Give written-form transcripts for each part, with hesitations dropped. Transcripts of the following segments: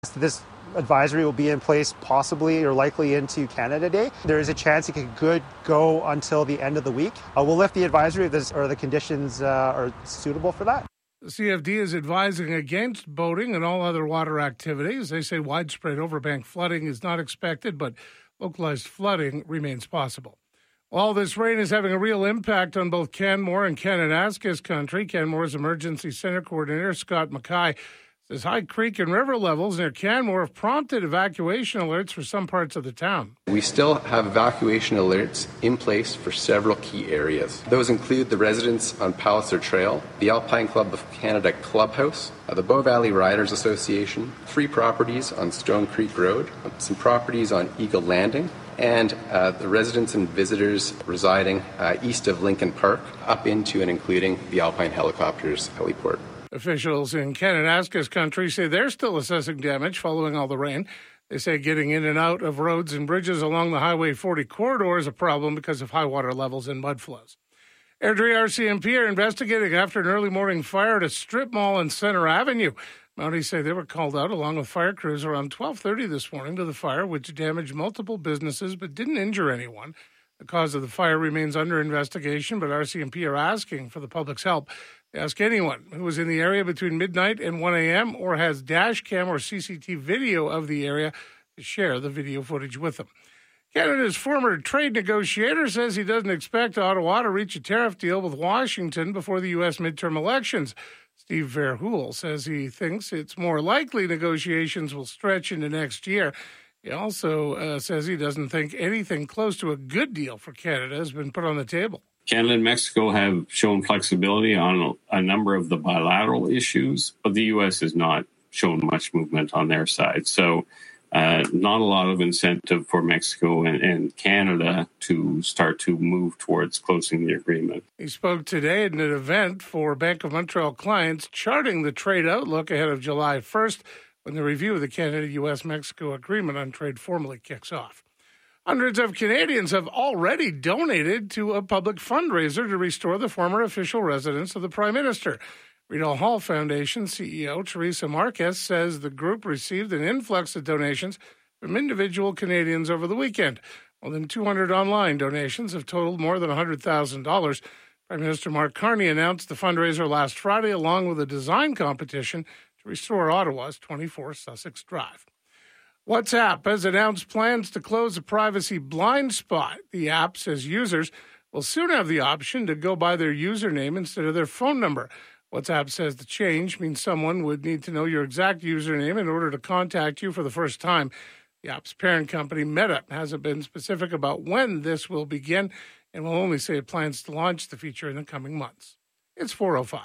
This advisory will be in place possibly or likely into Canada Day. There is a chance it could go until the end of the week. We'll lift the advisory if the conditions are suitable for that. The CFD is advising against boating and all other water activities. They say widespread overbank flooding is not expected, but localized flooding remains possible. All this rain is having a real impact on both Canmore and Kananaskis country. Canmore's Emergency Center Coordinator Scott Mackay says high creek and river levels near Canmore have prompted evacuation alerts for some parts of the town. We still have evacuation alerts in place for several key areas. Those include the residents on Palliser Trail, the Alpine Club of Canada Clubhouse, the Bow Valley Riders Association, 3 properties on Stone Creek Road, some properties on Eagle Landing, and the residents and visitors residing east of Lincoln Park up into and including the Alpine Helicopters heliport. Officials in Kananaskis country say they're still assessing damage following all the rain. They say getting in and out of roads and bridges along the Highway 40 corridor is a problem because of high water levels and mud flows. Airdrie RCMP are investigating after an early morning fire at a strip mall on Centre Avenue. Mounties say they were called out along with fire crews around 12:30 this morning to the fire, which damaged multiple businesses but didn't injure anyone. The cause of the fire remains under investigation, but RCMP are asking for the public's help. They ask anyone who was in the area between midnight and 1 a.m. or has dash cam or CCTV video of the area to share the video footage with them. Canada's former trade negotiator says he doesn't expect Ottawa to reach a tariff deal with Washington before the U.S. midterm elections. Steve Verhoeven says he thinks it's more likely negotiations will stretch into next year. He also says he doesn't think anything close to a good deal for Canada has been put on the table. Canada and Mexico have shown flexibility on a number of the bilateral issues, but the U.S. has not shown much movement on their side. So not a lot of incentive for Mexico and Canada to start to move towards closing the agreement. He spoke today at an event for Bank of Montreal clients charting the trade outlook ahead of July 1st when the review of the Canada-U.S.-Mexico agreement on trade formally kicks off. Hundreds of Canadians have already donated to a public fundraiser to restore the former official residence of the Prime Minister. Rideau Hall Foundation CEO Teresa Marquez says the group received an influx of donations from individual Canadians over the weekend. More than 200 online donations have totaled more than $100,000. Prime Minister Mark Carney announced the fundraiser last Friday along with a design competition to restore Ottawa's 24 Sussex Drive. WhatsApp has announced plans to close a privacy blind spot. The app says users will soon have the option to go by their username instead of their phone number. WhatsApp says the change means someone would need to know your exact username in order to contact you for the first time. The app's parent company, Meta, hasn't been specific about when this will begin and will only say it plans to launch the feature in the coming months. It's 4:05.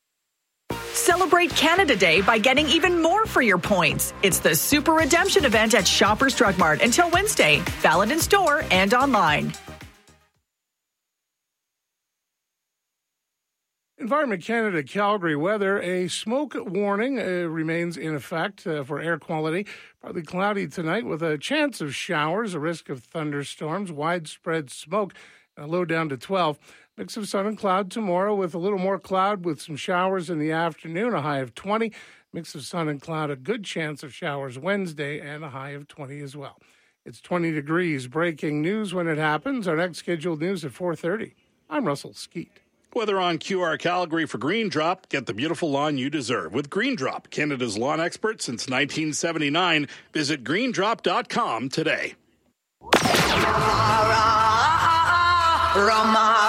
Celebrate Canada Day by getting even more for your points. It's the Super Redemption event at Shoppers Drug Mart until Wednesday. Valid in store and online. Environment Canada Calgary weather. A smoke warning remains in effect for air quality. Partly cloudy tonight with a chance of showers, a risk of thunderstorms, widespread smoke, and a low down to 12. Mix of sun and cloud tomorrow with a little more cloud with some showers in the afternoon, a high of 20. Mix of sun and cloud, a good chance of showers Wednesday and a high of 20 as well. It's 20 degrees. Breaking news when it happens. Our next scheduled news at 4:30. I'm Russell Skeet. Weather on QR Calgary for Green Drop. Get the beautiful lawn you deserve with Green Drop, Canada's lawn expert since 1979. Visit greendrop.com today.